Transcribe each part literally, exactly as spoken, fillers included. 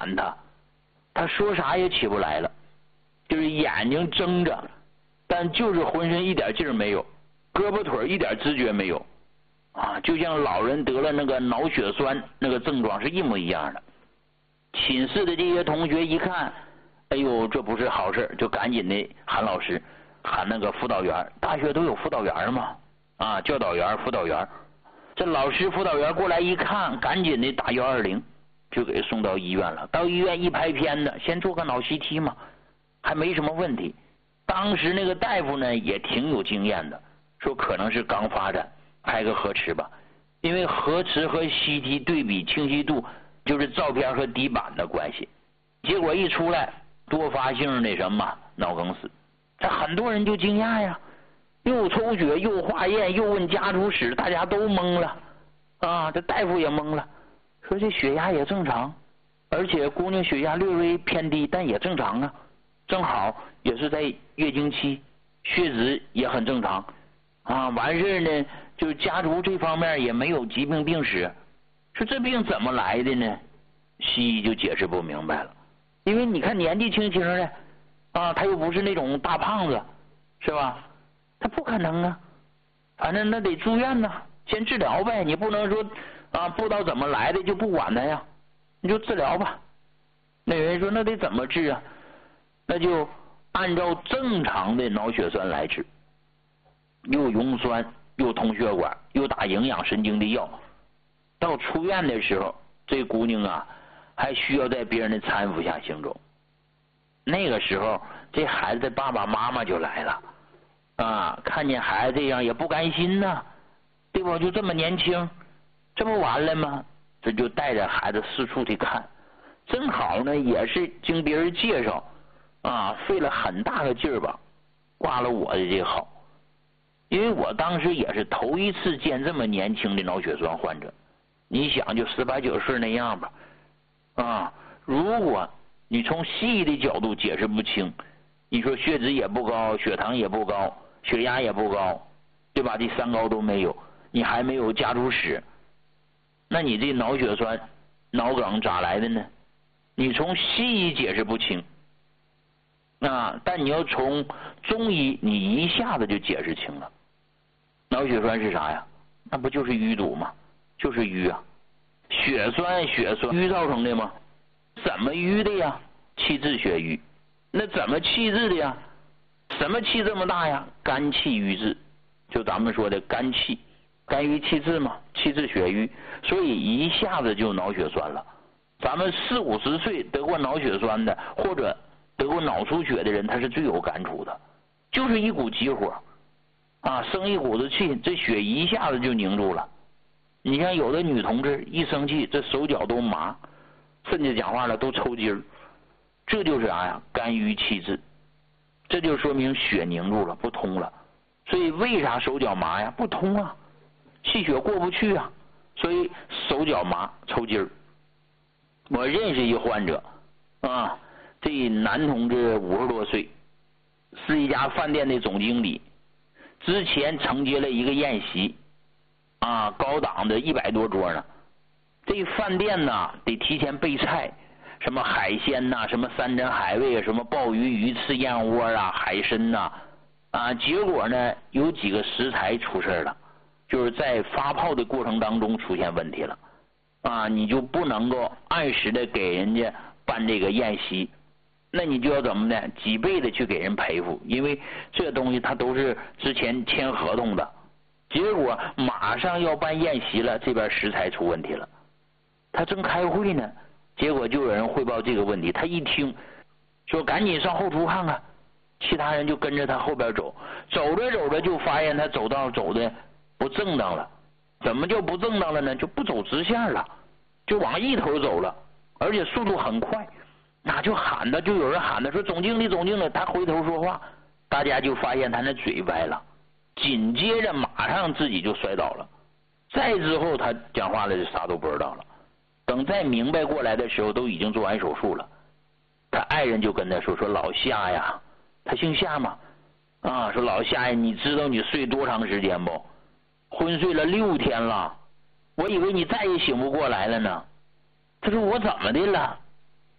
喊他，他说啥也起不来了，就是眼睛睁着，但就是浑身一点劲儿没有，胳膊腿一点知觉没有啊，就像老人得了那个脑血栓那个症状是一模一样的。寝室的这些同学一看，哎呦，这不是好事，就赶紧的喊老师，喊那个辅导员，大学都有辅导员嘛，啊，教导员、辅导员。这老师、辅导员过来一看，赶紧的打幺二零，就给送到医院了。到医院一拍片子，先做个脑 C T 嘛，还没什么问题。当时那个大夫呢也挺有经验的，说可能是刚发展，拍个核磁吧，因为核磁和 C T 对比清晰度就是照片和底板的关系。结果一出来，多发性那什么脑梗死，这很多人就惊讶呀，又抽血又化验又问家属史，大家都懵了啊，这大夫也懵了，说这血压也正常，而且姑娘血压略微偏低，但也正常啊，正好也是在月经期，血脂也很正常啊，完事呢就是家族这方面也没有疾病病史，说这病怎么来的呢？西医就解释不明白了，因为你看年纪轻轻的啊，他又不是那种大胖子，是吧？他不可能啊，反正那得住院呐，先治疗呗，你不能说啊不知道怎么来的就不管他呀，你就治疗吧。那有人说那得怎么治啊？那就按照正常的脑血栓来治，又溶栓又通血管又打营养神经的药。到出院的时候，这姑娘啊还需要在别人的搀扶下行走。那个时候这孩子的爸爸妈妈就来了啊，看见孩子这样也不甘心呐、啊，对吧？就这么年轻，这不完了吗？这就带着孩子四处去看，正好呢也是经别人介绍啊，费了很大的劲儿吧，挂了我的这号。因为我当时也是头一次见这么年轻的脑血栓患者，你想就十八九岁那样吧，啊，如果你从西医的角度解释不清，你说血脂也不高，血糖也不高，血压也不高，对吧？这三高都没有，你还没有家族史，那你这脑血栓、脑梗咋来的呢？你从西医解释不清啊，但你要从中医，你一下子就解释清了。脑血栓是啥呀？那不就是淤堵吗？就是淤啊，血栓血栓淤造成的吗？怎么淤的呀？气滞血瘀。那怎么气滞的呀？什么气这么大呀？肝气瘀滞，就咱们说的肝气，肝郁气滞嘛，气滞血瘀，所以一下子就脑血栓了。咱们四五十岁得过脑血栓的，或者得过脑出血的人，他是最有感触的，就是一股急火啊，生一股子气，这血一下子就凝住了。你像有的女同志一生气，这手脚都麻，甚至讲话了都抽筋儿，这就是啥呀？肝郁气滞，这就说明血凝住了，不通了。所以为啥手脚麻呀？不通啊，气血过不去啊，所以手脚麻抽筋儿。我认识一患者啊，这男同志五十多岁，是一家饭店的总经理，之前承接了一个宴席啊，高档的一百多桌呢。这饭店呢得提前备菜，什么海鲜呐、啊，什么山珍海味啊，什么鲍鱼、鱼翅、燕窝啊、海参呐，啊，结果呢有几个食材出事了，就是在发泡的过程当中出现问题了，啊，你就不能够按时的给人家办这个宴席，那你就要怎么呢？几倍的去给人赔付，因为这东西它都是之前签合同的，结果马上要办宴席了，这边食材出问题了，他正开会呢，结果就有人汇报这个问题，他一听说赶紧上后厨看看，其他人就跟着他后边走，走着走着就发现他走道走的不正当了。怎么就不正当了呢？就不走直线了，就往一头走了，而且速度很快，那就喊他，就有人喊他说总经理总经理，他回头说话，大家就发现他那嘴歪了，紧接着马上自己就摔倒了，再之后他讲话了就啥都不知道了，等再明白过来的时候都已经做完手术了。他爱人就跟他说说老夏呀，他姓夏嘛，啊，说老夏呀，你知道你睡多长时间不？昏睡了六天了，我以为你再也醒不过来了呢。他说我怎么的了？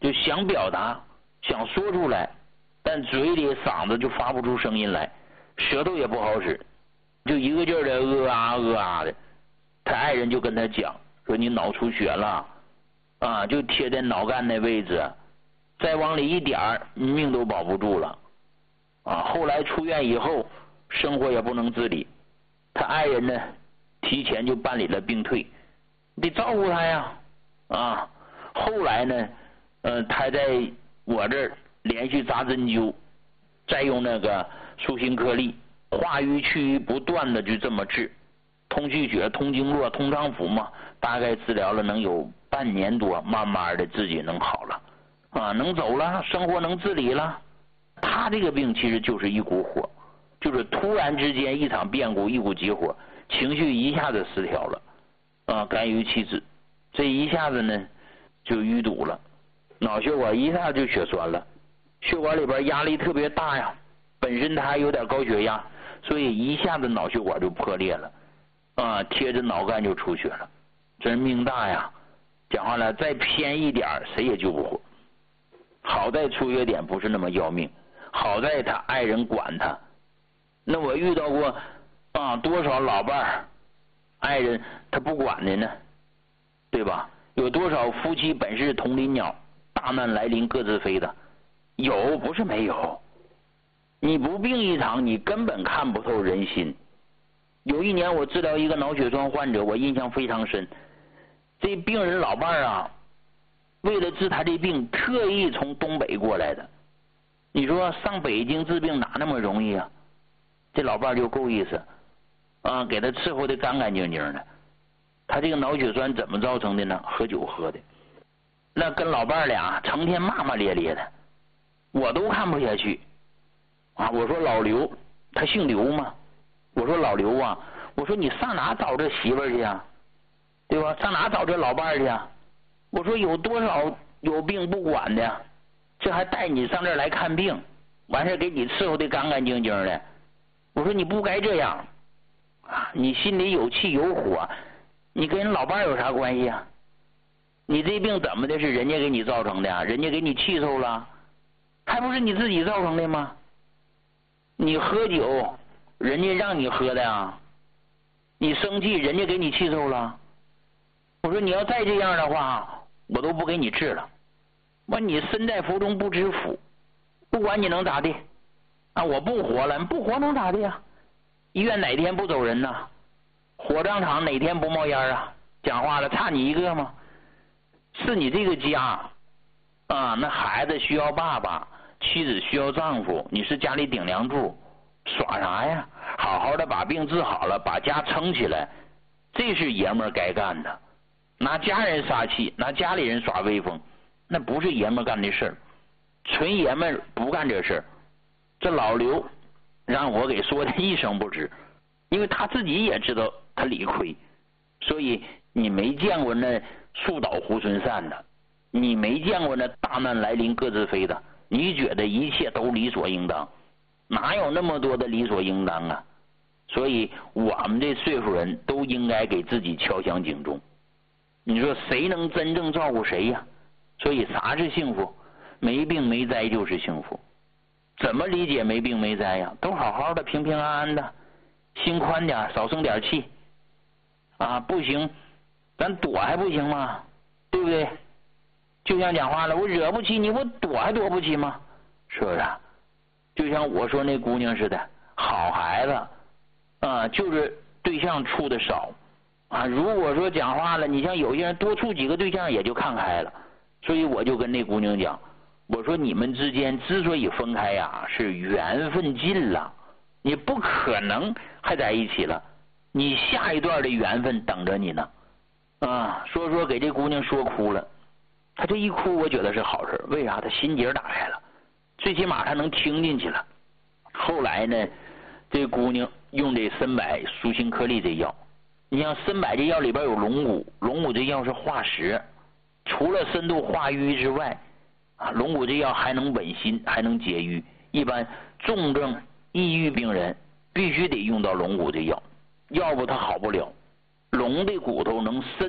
就想表达，想说出来，但嘴里嗓子就发不出声音来，舌头也不好使，就一个劲儿的呃啊呃啊的。他爱人就跟他讲说：“你脑出血了啊，就贴在脑干那位置，再往里一点儿，命都保不住了啊。”后来出院以后，生活也不能自理，他爱人呢，提前就办理了病退，得照顾他呀啊。后来呢，呃，他在我这儿连续扎针灸，再用那个舒心颗粒，化瘀去瘀不断的就这么治。通气血、通经络、通脏腑嘛，大概治疗了能有半年多，慢慢的自己能好了，啊，能走了，生活能自理了。他这个病其实就是一股火，就是突然之间一场变故，一股急火，情绪一下子失调了，啊，肝郁气滞，这一下子呢就淤堵了，脑血管一下就血栓了，血管里边压力特别大呀，本身他还有点高血压，所以一下子脑血管就破裂了。啊，贴着脑干就出血了，真命大呀！讲话了，再偏一点谁也救不活。好在出血点不是那么要命，好在他爱人管他。那我遇到过啊，多少老伴儿、爱人他不管的呢？对吧？有多少夫妻本是同林鸟，大难来临各自飞的？有，不是没有。你不病一场，你根本看不透人心。有一年我治疗一个脑血栓患者，我印象非常深。这病人老伴儿啊，为了治他这病，特意从东北过来的。你说上北京治病哪那么容易啊？这老伴儿就够意思啊，给他伺候的干干净净的。他这个脑血栓怎么造成的呢？喝酒喝的。那跟老伴儿俩成天骂骂咧咧的，我都看不下去啊！我说老刘，他姓刘吗？我说老刘啊，我说你上哪找这媳妇儿去啊？对吧？上哪找这老伴儿去啊？我说有多少有病不管的，这还带你上这儿来看病，完事给你伺候的干干净净的。我说你不该这样啊！你心里有气有火，你跟人老伴儿有啥关系啊？你这病怎么的是人家给你造成的？人家给你气受了，还不是你自己造成的吗？你喝酒，人家让你喝的啊，你生气，人家给你气受了。我说你要再这样的话，我都不给你治了。我你身在福中不知福，不管你能咋地啊，我不活了，不活能咋地啊？医院哪天不走人呐？火葬场哪天不冒烟啊？讲话了，差你一个吗？是你这个家啊，那孩子需要爸爸，妻子需要丈夫，你是家里顶梁柱，耍啥呀？好好的把病治好了，把家撑起来，这是爷们儿该干的。拿家人撒气，拿家里人耍威风，那不是爷们儿干的事儿。纯爷们儿不干这事儿。这老刘让我给说的一声不值，因为他自己也知道他理亏，所以你没见过那树倒猢狲散的，你没见过那大难来临各自飞的，你觉得一切都理所应当，哪有那么多的理所应当啊？所以我们这岁数人都应该给自己敲响警钟。你说谁能真正照顾谁呀？所以啥是幸福？没病没灾就是幸福。怎么理解没病没灾呀？都好好的，平平安安的，心宽点，少生点气啊！不行，咱躲还不行吗？对不对？就像讲话了，我惹不起你，我躲还躲不起吗？是不是？就像我说那姑娘似的，好孩子啊，就是对象处的少啊。如果说讲话了，你像有些人多处几个对象也就看开了，所以我就跟那姑娘讲，我说你们之间之所以分开呀，是缘分尽了，你不可能还在一起了，你下一段的缘分等着你呢啊。说说给这姑娘说哭了，她这一哭我觉得是好事，为啥？她心结打开了，最起码她能听进去了。后来呢，这姑娘用这参柏舒心颗粒这药，你像参柏这药里边有龙骨，龙骨这药是化石，除了深度化瘀之外啊，龙骨这药还能稳心，还能解郁。一般重症抑郁病人必须得用到龙骨这药，要不他好不了。龙的骨头能深